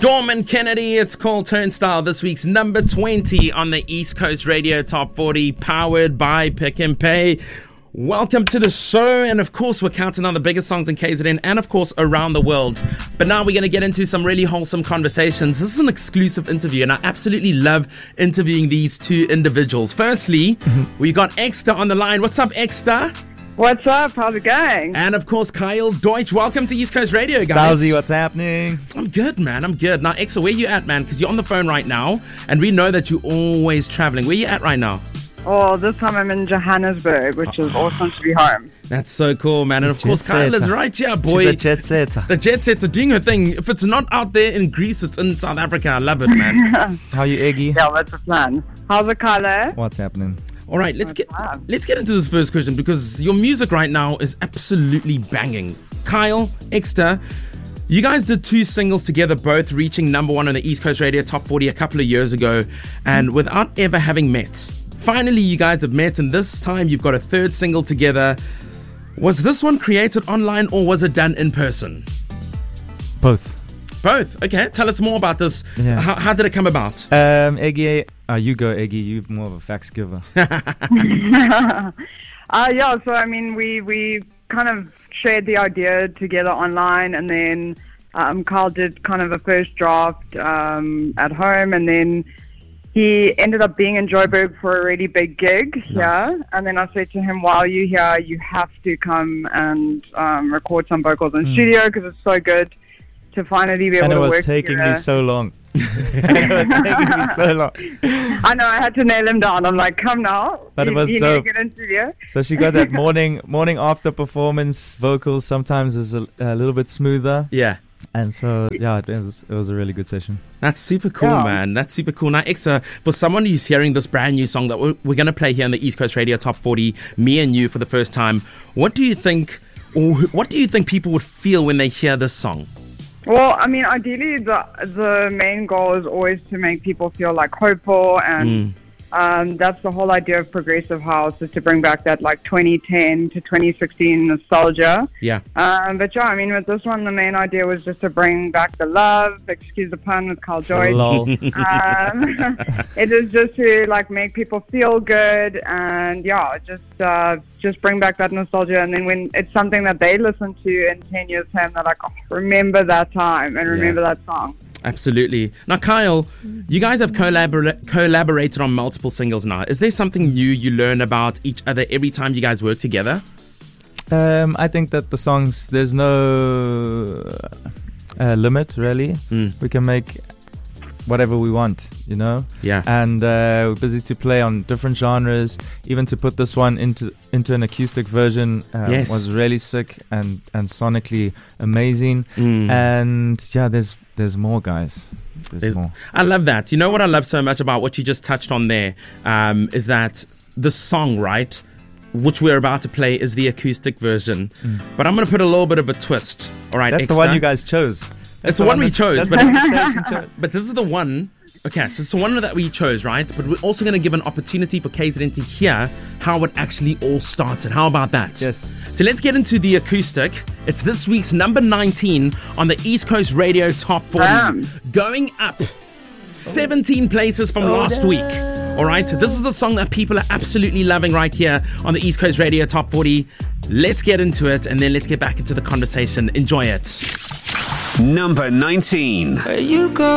Storm and Kennedy, it's called Turnstile, this week's number 20 on the East Coast Radio Top 40, powered by Pick and Pay. Welcome to the show, and of course we're counting on the biggest songs in KZN and of course around the world. But now we're going to get into some really wholesome conversations. This is an exclusive interview and I absolutely love interviewing these two individuals. Firstly, we got Exter on the line. What's up, Exter? What's up? How's it going? And of course, Kyle Deutsch. Welcome to East Coast Radio, guys. Stylesy, what's happening? I'm good, man. I'm good. Now, Exter, where you at, man? Because you're on the phone right now, and we know that you're always traveling. Where you at right now? Oh, this time I'm in Johannesburg, which is awesome to be home. That's so cool, man. And of course, Kyle is right here, boy. She's a jet setter. The jet setter doing her thing. If it's not out there in Greece, it's in South Africa. I love it, man. How you, Eggy? Yeah, that's the plan. How's it, Kyle? What's happening? All right, let's get into this first question because your music right now is absolutely banging. Kyle, Exter, you guys did two singles together, both reaching number one on the East Coast Radio Top 40 a couple of years ago, and without ever having met. Finally, you guys have met, and this time you've got a third single together. Was this one created online or was it done in person? Both. Both. Okay, tell us more about this. Yeah. How did it come about? Eggy, you go, Eggy. You're more of a facts giver. Yeah, so I mean, we kind of shared the idea together online, and then Kyle did kind of a first draft at home, and then he ended up being in Joburg for a really big gig. Nice. Yeah, and then I said to him, while you're here, you have to come and record some vocals in studio because it's so good to finally be able to work. And it was taking me so long. I know, I had to nail him down. I'm like, come now. But it was you dope. Need to get in studio. So she got that morning after performance vocals sometimes is a little bit smoother. Yeah. And so, yeah, it was a really good session. That's super cool, man. That's super cool. Now, Exter, for someone who's hearing this brand new song that we're going to play here on the East Coast Radio Top 40, Me and You, for the first time, what do you think people would feel when they hear this song? Well, I mean, ideally, the main goal is always to make people feel like hopeful, and that's the whole idea of progressive house, is to bring back that like 2010 to 2016 nostalgia. Yeah. But yeah, I mean, with this one, the main idea was just to bring back the love. Excuse the pun with Kyle Deutsch. It is just to like make people feel good, and yeah, just bring back that nostalgia. And then when it's something that they listen to in 10 years' time, they're like, oh, remember that time and remember that song. Absolutely. Now, Kyle, you guys have collaborated on multiple singles now. Is there something new you learn about each other every time you guys work together? I think that the songs, there's no limit, really. We can make whatever we want, you know? Yeah. And we're busy to play on different genres. Even to put this one into an acoustic version was really sick and sonically amazing. And yeah, there's more, guys. There's more. I love that. You know what I love so much about what you just touched on there is that the song, right, which we're about to play, is the acoustic version. But I'm going to put a little bit of a twist. All right, that's Exter. The one you guys chose. It's the one we chose, but but this is the one. Okay, so it's the one that we chose, right? But we're also going to give an opportunity for KZN to hear how it actually all started. How about that? Yes. So let's get into the acoustic. It's this week's number 19 on the East Coast Radio Top 40, going up 17 places from last week. All right, so this is the song that people are absolutely loving right here on the East Coast Radio Top 40. Let's get into it, and then let's get back into the conversation. Enjoy it. Number 19. You go.